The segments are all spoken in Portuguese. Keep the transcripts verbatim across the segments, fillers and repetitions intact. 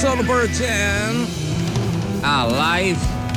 Solbergen, Alive.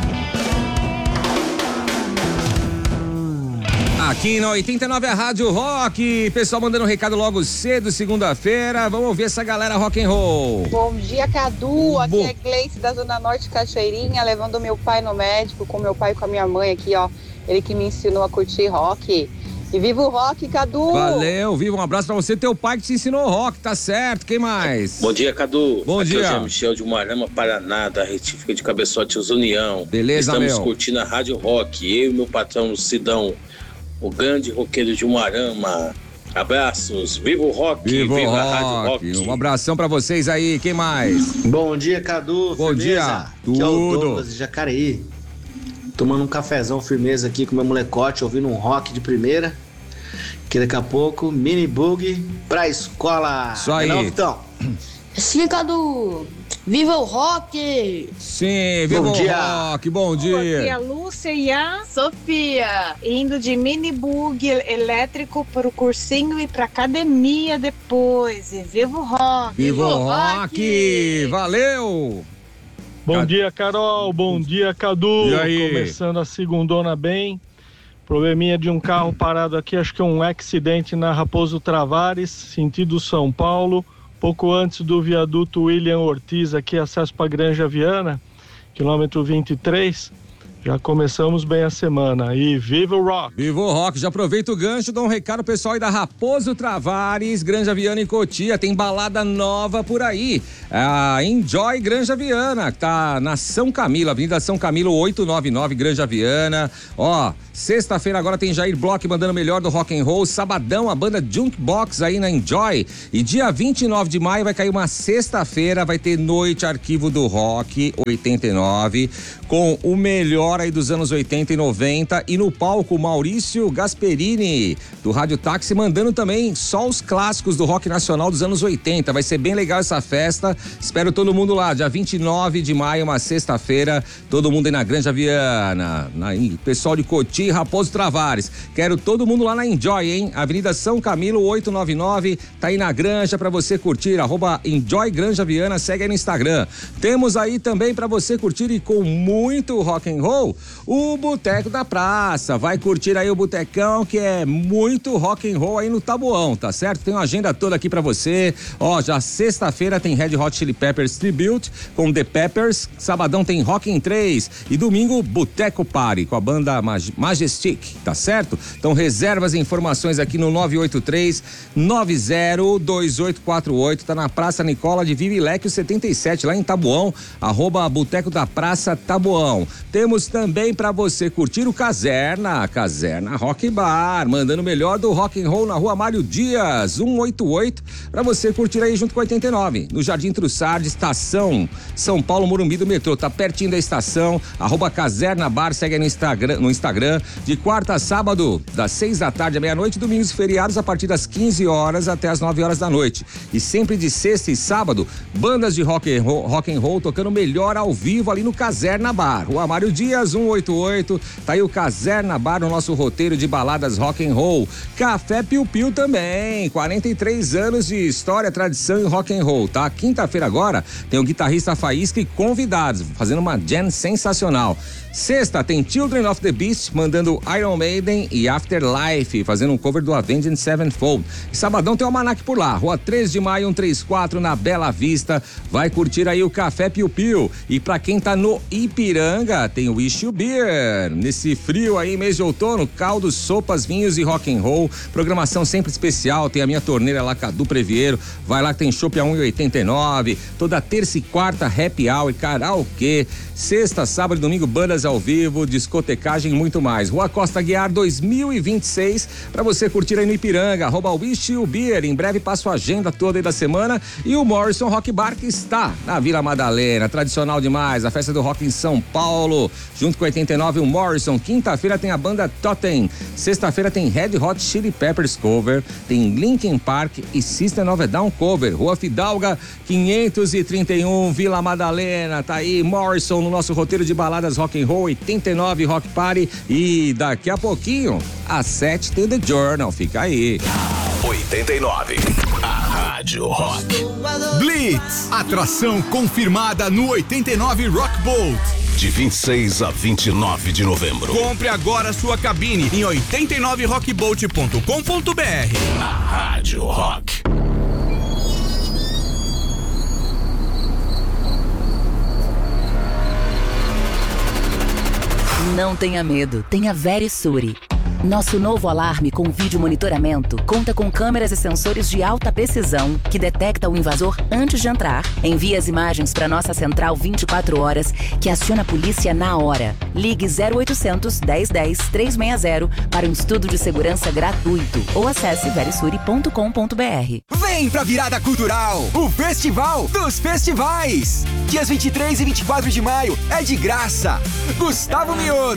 Aqui na oitenta e nove a Rádio Rock, pessoal mandando um recado logo cedo, segunda-feira. Vamos ouvir essa galera rock and roll. Bom dia, Cadu. Aqui Bo... é Gleice da Zona Norte Cachoeirinha, levando meu pai no médico, com meu pai e com a minha mãe aqui, ó. Ele que me ensinou a curtir rock. E viva o rock, Cadu! Valeu, viva, um abraço pra você, teu pai que te ensinou rock, tá certo, quem mais? Bom dia, Cadu. Bom Aqui dia. é o Michel de Umarama, Paraná, da Retífica de Cabeçotes União. Beleza, Estamos meu. curtindo a Rádio Rock, eu e meu patrão Sidão, o grande roqueiro de Umarama. Abraços, viva o rock, viva, viva o a Rádio rock. Rock. Um abração pra vocês aí, quem mais? Bom dia, Cadu. Bom firmeza. dia, Aqui é o tudo. Douglas de Jacareí. Tomando um cafezão firmeza aqui com meu molecote, ouvindo um rock de primeira. Que daqui a pouco, mini bug pra escola. Isso aí. Não, então. Sim, Cadu. Viva o rock! Sim, viva Bom o dia. rock, bom dia. Aqui é a Lúcia e a Sofia, indo de mini bug elétrico para o cursinho e para academia depois. E viva o rock! Viva o rock, valeu! Bom Cadu. dia, Carol. Bom dia, Cadu. E aí? Começando a segundona bem. Probleminha de um carro parado aqui, acho que é um acidente na Raposo Travares, sentido São Paulo, pouco antes do viaduto William Ortiz, aqui acesso para Granja Viana, quilômetro vinte e três. Já começamos bem a semana. E viva o rock! Viva o rock! Já aproveita o gancho, dá um recado pessoal aí da Raposo Travares, Granja Viana e Cotia. Tem balada nova por aí. A Enjoy Granja Viana, que tá na São Camilo, Avenida São Camilo oitocentos e noventa e nove, Granja Viana. Ó, sexta-feira agora tem Jair Bloch mandando melhor do rock and roll. Sabadão, a banda Junkbox aí na Enjoy. E dia vinte e nove de maio vai cair uma sexta-feira, vai ter Noite Arquivo do Rock oitenta e nove, com o melhor aí dos anos oitenta e noventa, e no palco Maurício Gasperini do Rádio Táxi mandando também só os clássicos do rock nacional dos anos oitenta. Vai ser bem legal essa festa, espero todo mundo lá, dia vinte e nove de maio, uma sexta-feira, todo mundo aí na Granja Viana, na, pessoal de Coti, Raposo Travares, quero todo mundo lá na Enjoy, hein? Avenida São Camilo oitocentos e noventa e nove, tá aí na Granja pra você curtir, arroba Enjoy Granja Viana, segue aí no Instagram. Temos aí também pra você curtir e com muito rock and roll, o Boteco da Praça. Vai curtir aí o Botecão, que é muito rock and roll aí no Tabuão, tá certo? Tem uma agenda toda aqui pra você. Ó, já sexta-feira tem Red Hot Chili Peppers Tribute com The Peppers. Sabadão tem Rock in três e domingo Boteco Party com a banda Maj- Majestic, tá certo? Então reservas e informações aqui no nove oito três, nove zero dois oito quatro oito. Tá na Praça Nicola de Vivilecchio setenta e sete, lá em Tabuão, arroba Boteco da Praça Tabuão. Temos também para você curtir o Caserna, Caserna Rock Bar, mandando o melhor do rock and roll na Rua Mário Dias, cento e oitenta e oito, para você curtir aí junto com oitenta e nove, no Jardim Trussardi, estação São Paulo, Morumbi do metrô, tá pertinho da estação, arroba Caserna Bar, segue aí no Instagram, no Instagram, de quarta a sábado, das seis da tarde à meia-noite, domingos e feriados a partir das quinze horas até as nove horas da noite. E sempre de sexta e sábado, bandas de rock and roll, rock and roll tocando melhor ao vivo ali no Caserna Bar, Rua Mário Dias, cento e oitenta e oito, tá aí o Caserna Bar no nosso roteiro de baladas rock and roll. Café Piu Piu também, quarenta e três anos de história, tradição em rock and roll, tá? Quinta-feira agora tem o guitarrista Faísca e convidados, fazendo uma jam sensacional. Sexta tem Children of the Beast mandando Iron Maiden e Afterlife, fazendo um cover do Avenged Sevenfold. E sabadão tem o Almanac por lá, Rua três de maio, cento e trinta e quatro, na Bela Vista. Vai curtir aí o Café Piu Piu. E pra quem tá no Ipiranga, tem o Wish You Beer. Nesse frio aí, mês de outono, caldos, sopas, vinhos e rock and roll. Programação sempre especial, tem a minha torneira lá, Cadu Previero. Vai lá que tem chopp a um e oitenta e nove. Toda terça e quarta, happy hour e karaokê. Sexta, sábado e domingo, bandas ao vivo, discotecagem e muito mais. Rua Costa Guiar dois mil e vinte e seis, pra você curtir aí no Ipiranga, arroba Wish You Beer. Em breve passo a agenda toda aí da semana. E o Morrison Rock Bar, que está na Vila Madalena, tradicional demais, a festa do rock em São Paulo, junto com oitenta e nove, o Morrison. Quinta-feira tem a banda Totem, sexta-feira tem Red Hot Chili Peppers cover, tem Linkin Park e System of a Down cover. Rua Fidalga quinhentos e trinta e um, Vila Madalena, tá aí Morrison no nosso roteiro de baladas rock and roll, oitenta e nove Rock Party. E daqui a pouquinho às sete tem The Journal, fica aí. oitenta e nove. A Rádio Rock. Blitz, atração confirmada no oitenta e nove Rock Bolt. De vinte e seis a vinte e nove de novembro. Compre agora sua cabine em oitenta e nove rock bolt ponto com ponto b r. A Rádio Rock. Não tenha medo, tenha Verisure. Nosso novo alarme com vídeo monitoramento conta com câmeras e sensores de alta precisão que detecta o invasor antes de entrar, envia as imagens para nossa central vinte e quatro horas, que aciona a polícia na hora. Ligue zero oitocentos, dez dez, trezentos e sessenta para um estudo de segurança gratuito ou acesse verisure ponto com ponto b r. Vem pra Virada Cultural, o Festival dos Festivais. Dias vinte e três e vinte e quatro de maio é de graça. Gustavo Mioto,